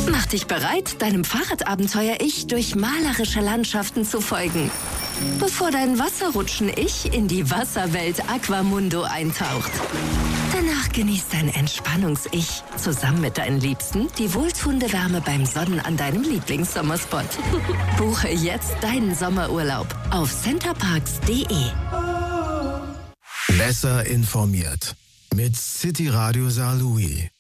Mach dich bereit, deinem Fahrradabenteuer-Ich durch malerische Landschaften zu folgen, bevor dein Wasserrutschen-Ich in die Wasserwelt Aquamundo eintaucht. Danach genießt dein Entspannungs-Ich zusammen mit deinen Liebsten die wohltuende Wärme beim Sonnen an deinem Lieblingssommerspot. Buche jetzt deinen Sommerurlaub auf centerparks.de. Besser informiert mit City Radio Saarlouis.